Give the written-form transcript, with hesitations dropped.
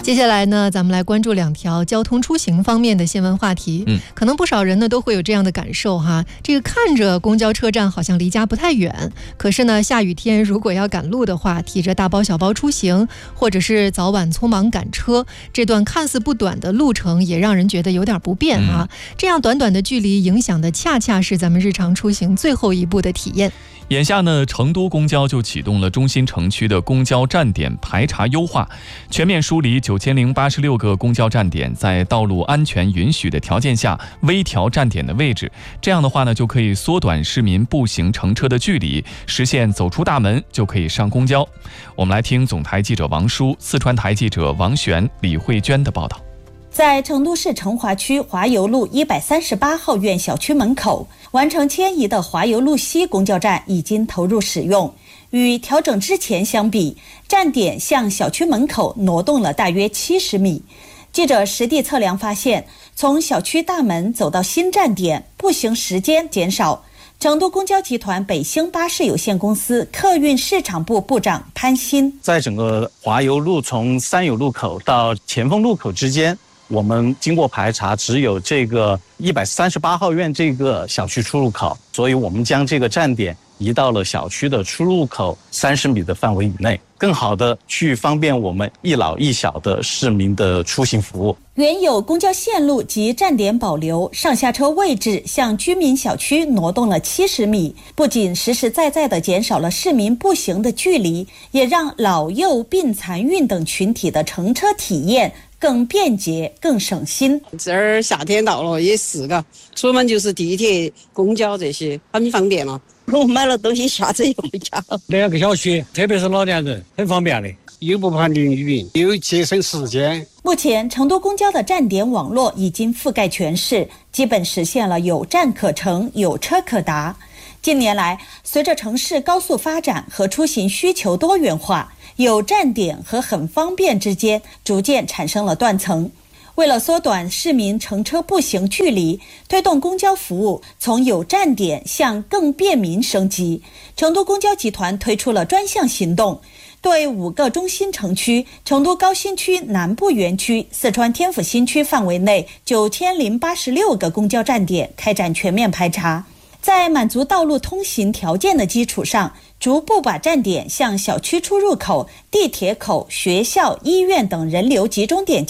接下来呢，咱们来关注2条交通出行方面的新闻话题。可能不少人呢都会有这样的感受哈，这个看着公交车站好像离家不太远，可是呢下雨天如果要赶路的话，提着大包小包出行，或者是早晚匆忙赶车，这段看似不短的路程也让人觉得有点不便啊。这样短短的距离影响的恰恰是咱们日常出行最后一步的体验。 眼下呢，成都公交就启动了中心城区的公交站点排查优化，全面梳理9086个公交站点，在道路安全允许的条件下微调站点的位置。这样的话呢，就可以缩短市民步行乘车的距离，实现走出大门就可以上公交。我们来听总台记者王舒、四川台记者王璇、李慧娟的报道。 在成都市成华区华油路138号院小区门口，完成迁移的华油路西公交站已经投入使用。与调整之前相比，站点向小区门口挪动了大约70米。记者实地测量发现，从小区大门走到新站点，步行时间减少。成都公交集团北星巴士有限公司客运市场部部长潘鑫， 在整个华油路从三友路口到前锋路口之间，我们经过排查，只有这个138号院这个小区出入口，所以我们将这个站点移到了小区的出入口30米的范围以内，更好的去方便我们一老一小的市民的出行服务。 原有公交线路及站点保留，上下车位置向居民小区挪动了70米，不仅实实在在地减少了市民步行的距离，也让老幼病残孕等群体的乘车体验更便捷更省心。 这儿夏天到了也是嘎，出门就是地铁公交这些很方便了。 我买了东西下车就回家了。2个小区，特别是老年人很方便的，又不怕淋雨，又节省时间。 目前成都公交的站点网络已经覆盖全市，基本实现了有站可乘有车可达。近年来，随着城市高速发展和出行需求多元化，有站点和很方便之间逐渐产生了断层。为了缩短市民乘车步行距离，推动公交服务从有站点向更便民升级，成都公交集团推出了专项行动，对5个中心城区、成都高新区南部园区、四川天府新区范围内9086个公交站点开展全面排查，在满足道路通行条件的基础上，逐步把站点向小区出入口、地铁口、学校、医院等人流集中点